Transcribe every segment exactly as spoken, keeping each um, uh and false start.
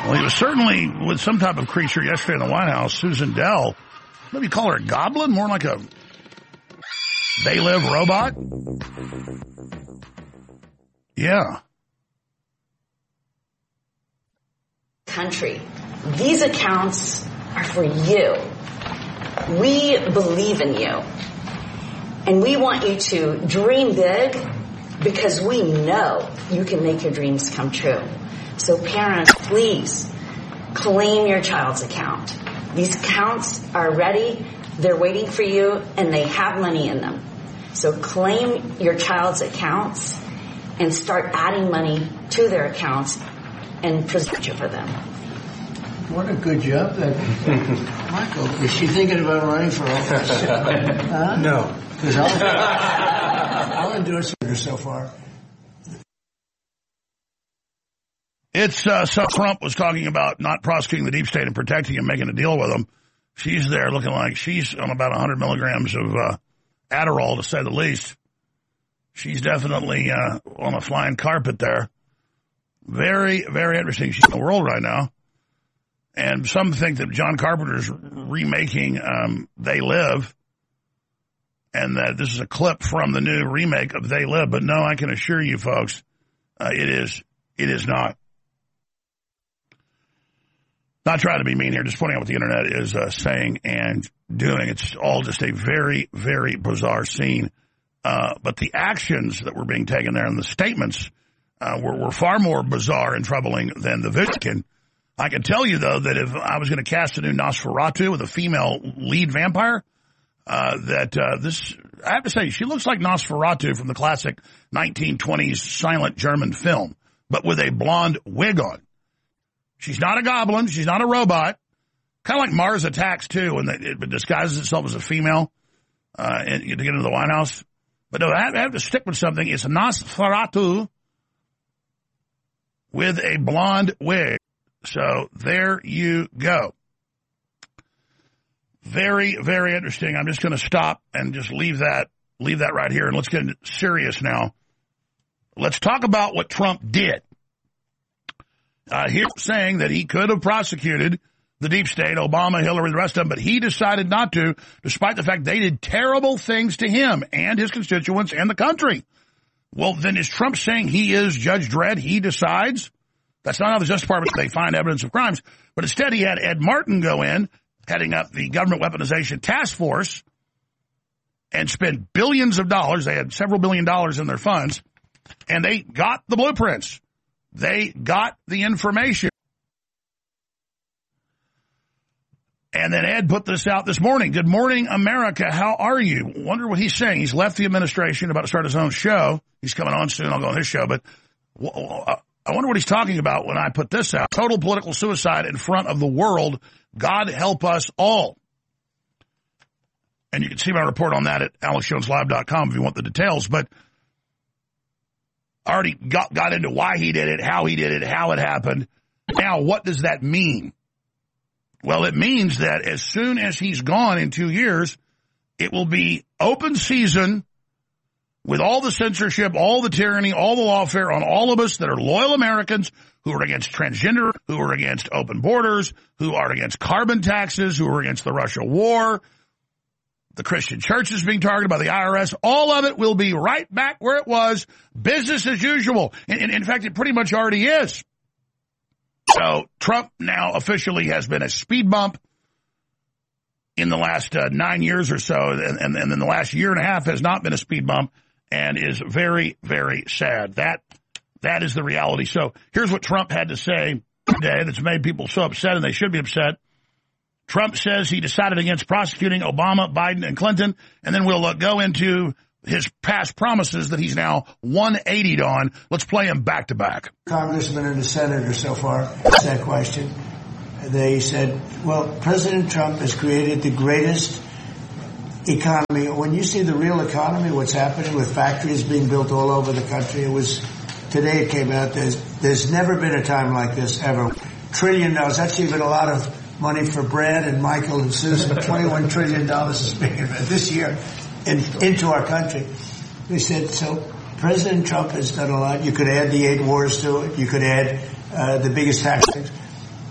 Well, he was certainly with some type of creature yesterday in the White House, Susan Dell. Maybe call her a goblin, more like a they live robot. Yeah. Country. These accounts are for you. We believe in you. And we want you to dream big because we know you can make your dreams come true. So parents, please claim your child's account. These accounts are ready, they're waiting for you, and they have money in them. So claim your child's accounts and start adding money to their accounts and present you for them. What a good job that Michael. Is she thinking about running for office? Huh? No. Because I'll, I'll endorse her so far. It's, uh, so Trump was talking about not prosecuting the deep state and protecting him, making a deal with them. She's there looking like she's on about one hundred milligrams of uh, Adderall, to say the least. She's definitely uh, on a flying carpet there. Very, very interesting. She's in the world right now. And some think that John Carpenter's remaking um, They Live, and that this is a clip from the new remake of They Live. But no, I can assure you, folks, uh, it is it is not. Not trying to be mean here, just pointing out what the internet is uh, saying and doing. It's all just a very, very bizarre scene. Uh, but the actions that were being taken there and the statements uh, were, were far more bizarre and troubling than the Vatican. I can tell you, though, that if I was going to cast a new Nosferatu with a female lead vampire, uh, that uh, this, I have to say, she looks like Nosferatu from the classic nineteen twenties silent German film, but with a blonde wig on. She's not a goblin. She's not a robot. Kind of like Mars Attacks, too, and it disguises itself as a female uh, and, to get into the White House. But no, I have, I have to stick with something. It's a Nosferatu with a blonde wig. So there you go. Very, very interesting. I'm just going to stop and just leave that, leave that right here. And let's get serious now. Let's talk about what Trump did. Uh, here saying that he could have prosecuted the deep state, Obama, Hillary, the rest of them, but he decided not to, despite the fact they did terrible things to him and his constituents and the country. Well, then is Trump saying he is Judge Dredd? He decides? That's not how the Justice Department, they find evidence of crimes. But instead he had Ed Martin go in, heading up the Government Weaponization Task Force, and spend billions of dollars. They had several billion dollars in their funds, and they got the blueprints. They got the information. And then Ed put this out this morning. Good morning, America. How are you? Wonder what he's saying. He's left the administration, about to start his own show. He's coming on soon. I'll go on his show. But I wonder what he's talking about when I put this out. Total political suicide in front of the world. God help us all. And you can see my report on that at alex jones live dot com if you want the details. But I already got, got into why he did it, how he did it, how it happened. Now, what does that mean? Well, it means that as soon as he's gone in two years, it will be open season with all the censorship, all the tyranny, all the lawfare on all of us that are loyal Americans who are against transgender, who are against open borders, who are against carbon taxes, who are against the Russia war. The Christian church is being targeted by the I R S. All of it will be right back where it was, business as usual. And, and in fact, it pretty much already is. So Trump now officially has been a speed bump in the last uh, nine years or so, and, and, and then the last year and a half has not been a speed bump and is very, very sad. That that is the reality. So here's what Trump had to say today that's made people so upset, and they should be upset. Trump says he decided against prosecuting Obama, Biden, and Clinton, and then we'll uh, go into his past promises that he's now one eightied on. Let's play him back to back. Congressman and a senator so far asked that question. They said, well, President Trump has created the greatest economy. When you see the real economy, what's happening with factories being built all over the country, it was, today it came out, there's, there's never been a time like this ever. Trillion dollars, that's even a lot of money for Brad and Michael and Susan. twenty-one trillion dollars is being invested this year in, into our country. They said, so President Trump has done a lot. You could add the eight wars to it. You could add uh, the biggest tax things.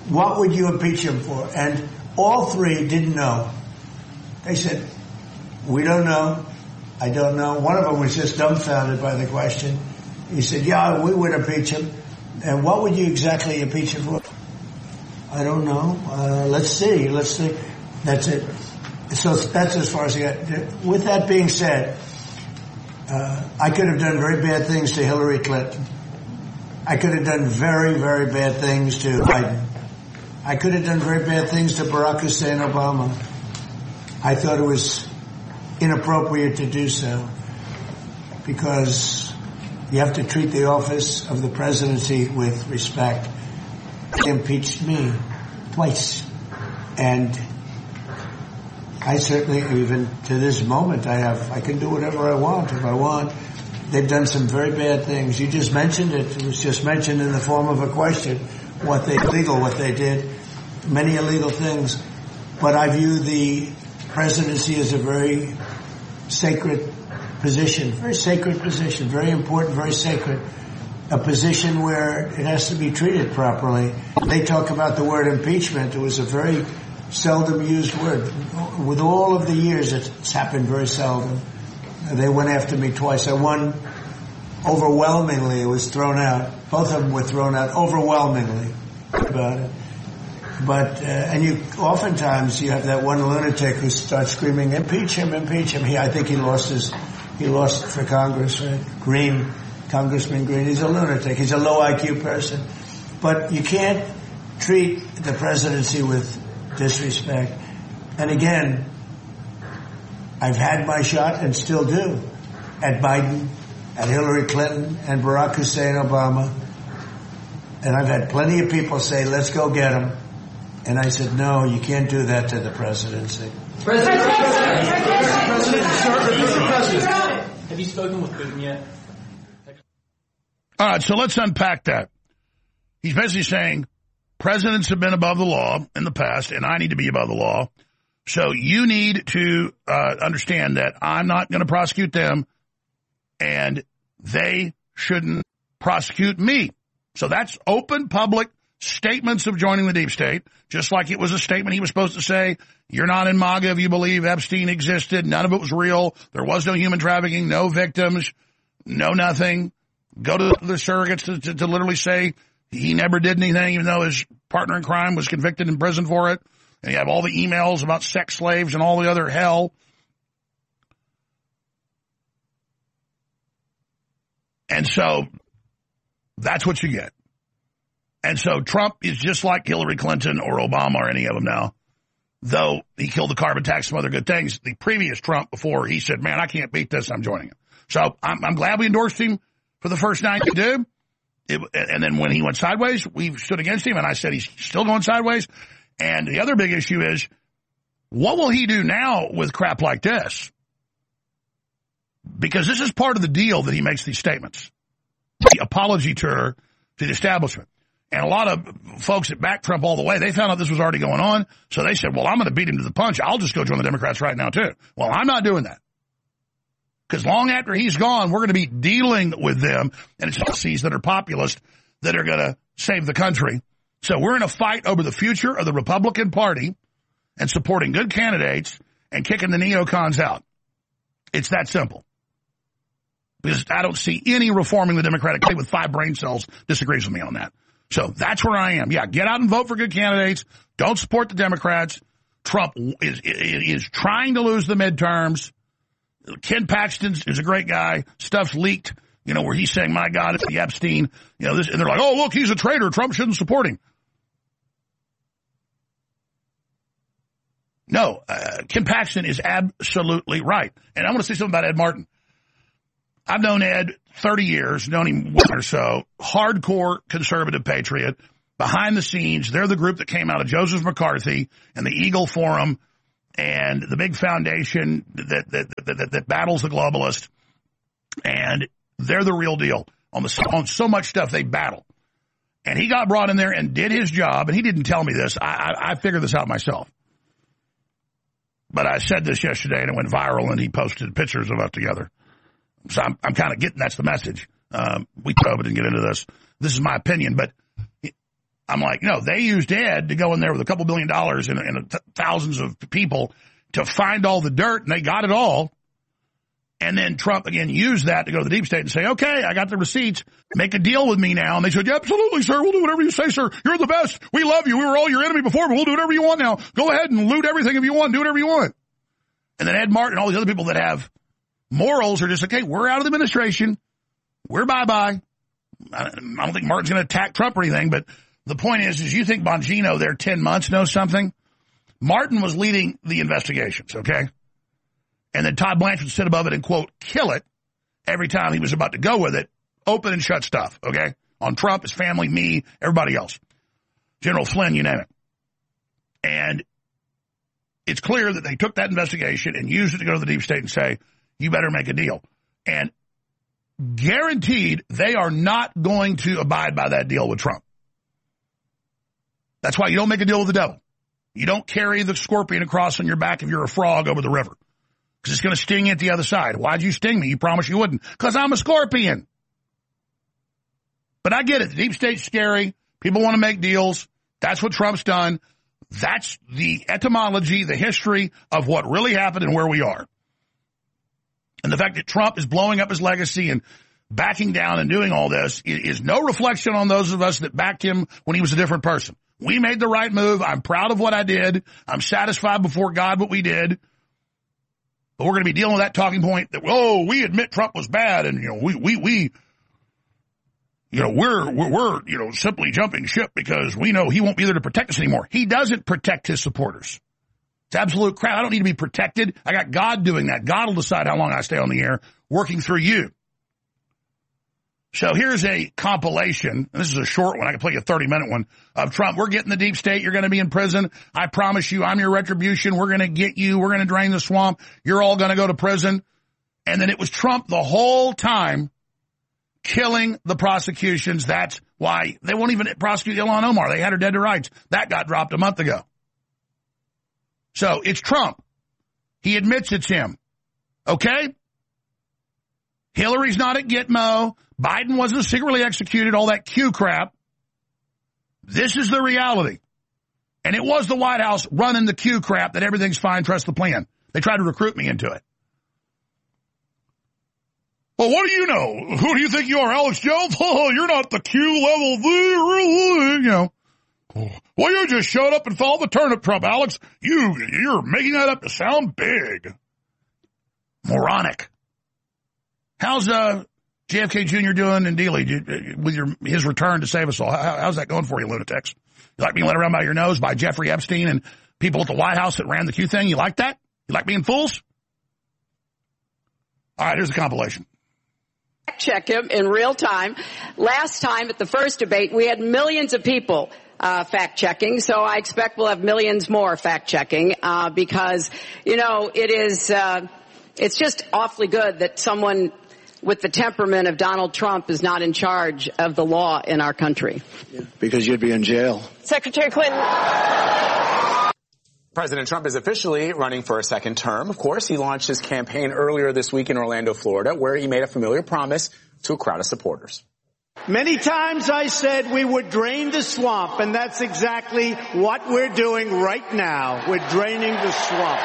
what would you impeach him for? And all three didn't know. They said, we don't know. I don't know. One of them was just dumbfounded by the question. He said, yeah, we would impeach him. And what would you exactly impeach him for? I don't know. Uh, let's see. Let's see. That's it. So that's as far as I got. With that being said, uh, I could have done very bad things to Hillary Clinton. I could have done very, very bad things to Biden. I could have done very bad things to Barack Hussein Obama. I thought it was inappropriate to do so because you have to treat the office of the presidency with respect. They impeached me twice. And I certainly, even to this moment, I have, I can do whatever I want if I want. They've done some very bad things. You just mentioned it. It was just mentioned in the form of a question, what they illegal, what they did, many illegal things. But I view the presidency as a very sacred position, very sacred position, very important, very sacred, a position where it has to be treated properly. They talk about the word impeachment. It was a very seldom used word. With all of the years, it's happened very seldom. They went after me twice. I won overwhelmingly. It was thrown out. Both of them were thrown out overwhelmingly about it. But, uh, and you, oftentimes you have that one lunatic who starts screaming, impeach him, impeach him. He, I think he lost his, he lost for Congress, right? Green, Congressman Green. He's a lunatic. He's a low I Q person. But you can't treat the presidency with disrespect. And again, I've had my shot and still do at Biden, at Hillary Clinton, and Barack Hussein Obama. And I've had plenty of people say, let's go get him. And I said, no, you can't do that to the presidency. President, President, President, sir, President, have you spoken with Putin yet? All right, so let's unpack that. He's basically saying presidents have been above the law in the past, and I need to be above the law. So you need to uh, understand that I'm not going to prosecute them, and they shouldn't prosecute me. So that's open, public statements of joining the deep state, just like it was a statement he was supposed to say, you're not in MAGA if you believe Epstein existed. None of it was real. There was no human trafficking, no victims, no nothing. Go to the surrogates to, to, to literally say he never did anything, even though his partner in crime was convicted in prison for it. And you have all the emails about sex slaves and all the other hell. And so that's what you get. And so Trump is just like Hillary Clinton or Obama or any of them now, though he killed the carbon tax, some other good things. The previous Trump before, he said, man, I can't beat this. I'm joining him. So I'm, I'm glad we endorsed him for the first ninety days. It, and then when he went sideways, we stood against him, and I said he's still going sideways. And the other big issue is, what will he do now with crap like this? Because this is part of the deal that he makes these statements. The apology tour to the establishment. And a lot of folks that backed Trump all the way, they found out this was already going on. So they said, well, I'm going to beat him to the punch. I'll just go join the Democrats right now, too. Well, I'm not doing that. Because long after he's gone, we're going to be dealing with them. And it's policies that are populist that are going to save the country. So we're in a fight over the future of the Republican Party and supporting good candidates and kicking the neocons out. It's that simple. Because I don't see any reforming the Democratic Party with five brain cells disagrees with me on that. So that's where I am. Yeah, get out and vote for good candidates. Don't support the Democrats. Trump is, is, is trying to lose the midterms. Ken Paxton is a great guy. Stuff's leaked, you know, where he's saying, my God, it's the Epstein. You know, this, and they're like, oh, look, he's a traitor. Trump shouldn't support him. No, uh, Ken Paxton is absolutely right. And I want to say something about Ed Martin. I've known Ed thirty years, known him one or so, hardcore conservative patriot. Behind the scenes, they're the group that came out of Joseph McCarthy and the Eagle Forum and the big foundation that that that, that, that battles the globalist. And they're the real deal on the on so much stuff they battle. And he got brought in there and did his job. And he didn't tell me this. I, I, I figured this out myself. But I said this yesterday and it went viral, and he posted pictures of us together. So I'm, I'm kind of getting that's the message. Um, we probably didn't get into this. This is my opinion, but I'm like, no, they used Ed to go in there with a couple billion dollars and, and th- thousands of people to find all the dirt, and they got it all. And then Trump, again, used that to go to the deep state and say, okay, I got the receipts. Make a deal with me now. And they said, yeah, absolutely, sir. We'll do whatever you say, sir. You're the best. We love you. We were all your enemy before, but we'll do whatever you want now. Go ahead and loot everything if you want. Do whatever you want. And then Ed Martin and all these other people that have morals are just, okay, we're out of the administration. We're bye-bye. I don't think Martin's going to attack Trump or anything, but the point is, is you think Bongino there ten months knows something? Martin was leading the investigations, okay? And then Todd Blanchard stood above it and, quote, kill it every time he was about to go with it, open and shut stuff, okay? On Trump, his family, me, everybody else. General Flynn, you name it. And it's clear that they took that investigation and used it to go to the deep state and say, you better make a deal. And guaranteed they are not going to abide by that deal with Trump. That's why you don't make a deal with the devil. You don't carry the scorpion across on your back if you're a frog over the river. Because it's going to sting you at the other side. Why'd you sting me? You promised you wouldn't. Because I'm a scorpion. But I get it. The deep state's scary. People want to make deals. That's what Trump's done. That's the etymology, the history of what really happened and where we are. And the fact that Trump is blowing up his legacy and backing down and doing all this is no reflection on those of us that backed him when he was a different person. We made the right move. I'm proud of what I did. I'm satisfied before God what we did. But we're going to be dealing with that talking point that, oh, we admit Trump was bad, and, you know, we, we, we, you know, we're, we're, we're, you know, simply jumping ship because we know he won't be there to protect us anymore. He doesn't protect his supporters. It's absolute crap. I don't need to be protected. I got God doing that. God will decide how long I stay on the air working through you. So here's a compilation, and this is a short one. I can play you a thirty-minute one of Trump. We're getting the deep state. You're going to be in prison. I promise you, I'm your retribution. We're going to get you. We're going to drain the swamp. You're all going to go to prison. And then it was Trump the whole time killing the prosecutions. That's why they won't even prosecute Ilhan Omar. They had her dead to rights. That got dropped a month ago. So it's Trump. He admits it's him. Okay? Hillary's not at Gitmo. Biden wasn't secretly executed, all that Q crap. This is the reality. And it was the White House running the Q crap that everything's fine, trust the plan. They tried to recruit me into it. Well, what do you know? Who do you think you are, Alex Jones? Oh, you're not the Q level, you know. Well, you just showed up and followed the turnip Trump, Alex. You, you're making that up to sound big. Moronic. How's, uh, J F K Junior doing in Dealey with your his return to save us all? How, how's that going for you, lunatics? You like being led around by your nose by Jeffrey Epstein and people at the White House that ran the Q thing? You like that? You like being fools? All right, here's a compilation. Check him in real time. Last time at the first debate, we had millions of people uh, fact-checking, so I expect we'll have millions more fact-checking uh, because, you know, it is, uh, it's just awfully good that someone with the temperament of Donald Trump is not in charge of the law in our country. Yeah, because you'd be in jail. Secretary Clinton. President Trump is officially running for a second term. Of course, he launched his campaign earlier this week in Orlando, Florida, where he made a familiar promise to a crowd of supporters. Many times I said we would drain the swamp, and that's exactly what we're doing right now. We're draining the swamp.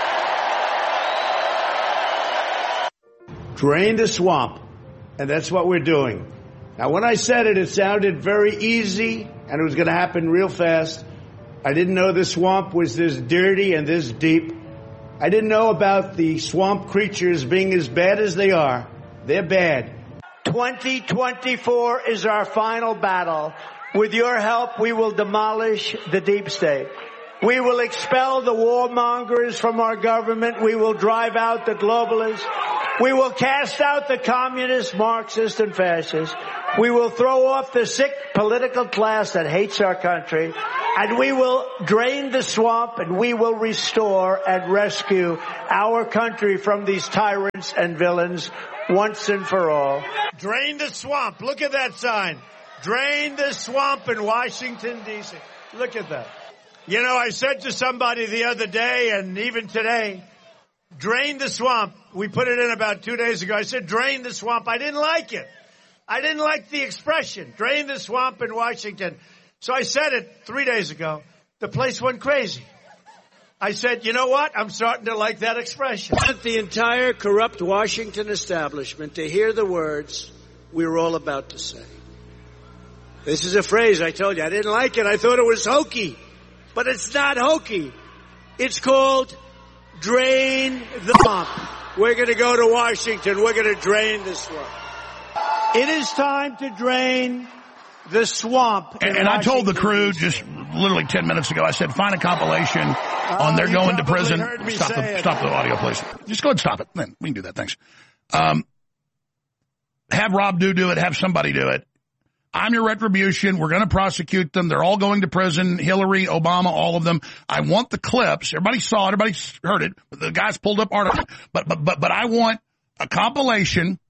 Drain the swamp. And that's what we're doing. Now, when I said it, it sounded very easy, and it was going to happen real fast. I didn't know the swamp was this dirty and this deep. I didn't know about the swamp creatures being as bad as they are. They're bad. twenty twenty-four is our final battle. With your help, we will demolish the deep state. We will expel the warmongers from our government. We will drive out the globalists. We will cast out the communists, Marxists, and fascists. We will throw off the sick political class that hates our country. And we will drain the swamp, and we will restore and rescue our country from these tyrants and villains once and for all. Drain the swamp. Look at that sign. Drain the swamp in Washington, D C Look at that. You know, I said to somebody the other day, and even today, drain the swamp. We put it in about two days ago. I said, drain the swamp. I didn't like it. I didn't like the expression, drain the swamp in Washington. So I said it three days ago. The place went crazy. I said, you know what? I'm starting to like that expression. I want the entire corrupt Washington establishment to hear the words we were all about to say. This is a phrase I told you. I didn't like it. I thought it was hokey. But it's not hokey. It's called drain the swamp. We're going to go to Washington. We're going to drain the swamp. It is time to drain the swamp. And, and I told the crew just literally ten minutes ago, I said, find a compilation uh, on they're going to prison. Stop the, stop the audio, please. Just go ahead and stop it. Then we can do that. Thanks. Um, have Rob do do it. Have somebody do it. I'm your retribution. We're going to prosecute them. They're all going to prison. Hillary, Obama, all of them. I want the clips. Everybody saw it. Everybody heard it. The guys pulled up articles. But, but, but, but I want a compilation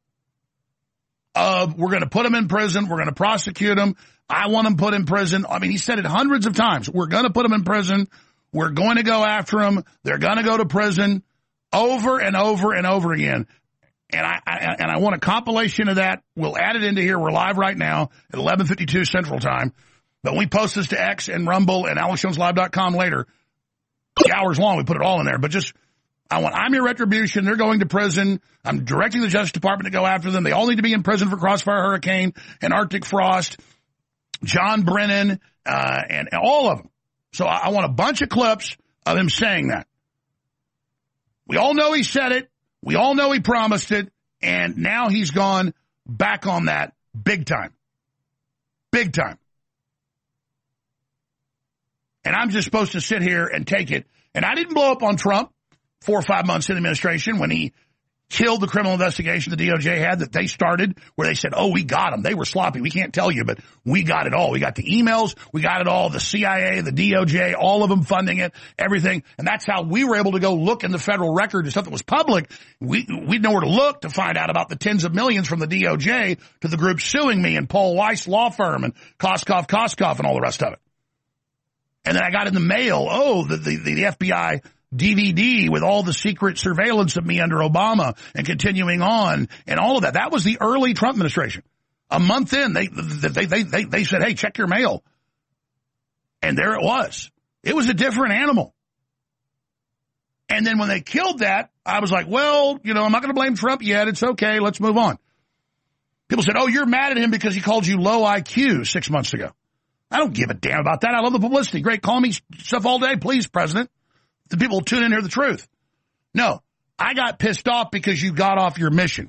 of we're going to put them in prison. We're going to prosecute them. I want them put in prison. I mean, he said it hundreds of times. We're going to put them in prison. We're going to go after them. They're going to go to prison over and over and over again. And I, I and I want a compilation of that. We'll add it into here. We're live right now at eleven fifty-two Central Time. But when we post this to X and Rumble and Alex Jones Live dot com later, hours long, we put it all in there. But just, I want, I'm your retribution. They're going to prison. I'm directing the Justice Department to go after them. They all need to be in prison for Crossfire Hurricane and Arctic Frost, John Brennan, uh, and, and all of them. So I, I want a bunch of clips of him saying that. We all know he said it. We all know he promised it, and now he's gone back on that big time. Big time. And I'm just supposed to sit here and take it. And I didn't blow up on Trump four or five months in the administration when he killed the criminal investigation the D O J had that they started, where they said, oh, we got them. They were sloppy. We can't tell you, but we got it all. We got the emails. We got it all. The C I A, the D O J, all of them funding it, everything. And that's how we were able to go look in the federal record and stuff that was public. We, we'd know where to look to find out about the tens of millions from the D O J to the group suing me and Paul Weiss law firm and Koskoff, Koskoff and all the rest of it. And then I got in the mail, oh, the, the, the F B I D V D with all the secret surveillance of me under Obama and continuing on and all of that. That was the early Trump administration. A month in, they, they, they, they, they said, hey, check your mail. And there it was. It was a different animal. And then when they killed that, I was like, well, you know, I'm not going to blame Trump yet. It's okay. Let's move on. People said, oh, you're mad at him because he called you low I Q six months ago. I don't give a damn about that. I love the publicity. Great. Call me stuff all day, please, President. The people will tune in and hear the truth. No, I got pissed off because you got off your mission.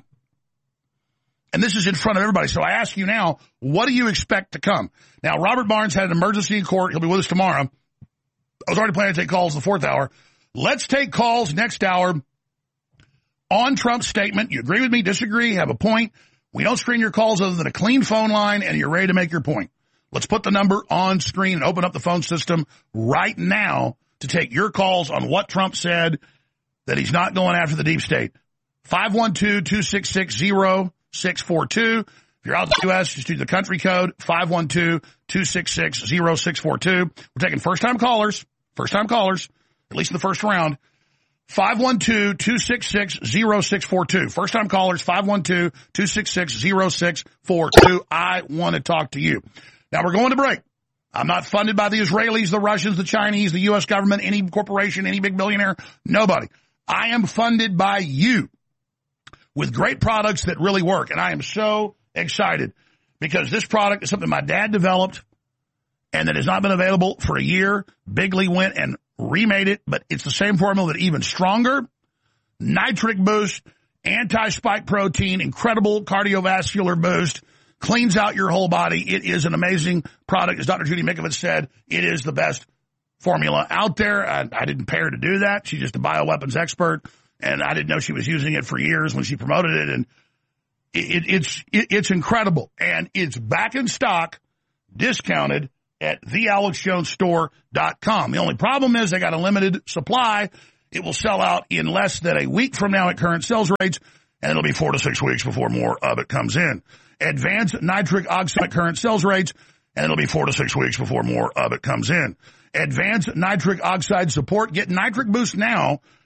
And this is in front of everybody. So I ask you now, what do you expect to come? Now, Robert Barnes had an emergency in court. He'll be with us tomorrow. I was already planning to take calls the fourth hour. Let's take calls next hour on Trump's statement. You agree with me, disagree, have a point. We don't screen your calls other than a clean phone line, and you're ready to make your point. Let's put the number on screen and open up the phone system right now to take your calls on what Trump said, that he's not going after the deep state. five one two, two six six, zero six four two. If you're out in the U S, just do the country code, five one two, two six six, zero six four two. We're taking first-time callers, first-time callers, at least in the first round. five one two, two six six, zero six four two. First-time callers, five one two, two six six, zero six four two. I want to talk to you. Now, we're going to break. I'm not funded by the Israelis, the Russians, the Chinese, the U S government, any corporation, any big billionaire, nobody. I am funded by you with great products that really work. And I am so excited because this product is something my dad developed and that has not been available for a year. Bigley went and remade it, but it's the same formula, that even stronger, nitric boost, anti-spike protein, incredible cardiovascular boost. Cleans out your whole body. It is an amazing product. As Doctor Judy Mikovits said, it is the best formula out there. I, I didn't pay her to do that. She's just a bioweapons expert, and I didn't know she was using it for years when she promoted it. And it, it, it's it, it's incredible, and it's back in stock, discounted at the alex jones store dot com. The only problem is they got a limited supply. It will sell out in less than a week from now at current sales rates, and it'll be four to six weeks before more of it comes in. Advanced nitric oxide at current sales rates, and it'll be four to six weeks before more of it comes in. Advanced nitric oxide support. Get Nitric Boost now